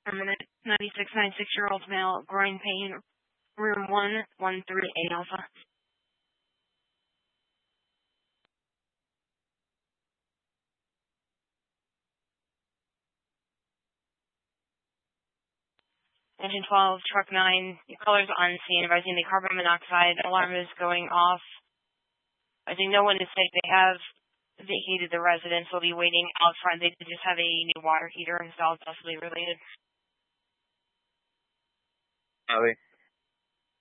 permanent 96-year-old male, groin pain, room 113A Alpha. Engine 12, truck 9, callers on scene, advising the carbon monoxide alarm is going off. I think no one is safe. They have vacated the residence. Will be waiting out front. They just have a new water heater installed, possibly related. Copy.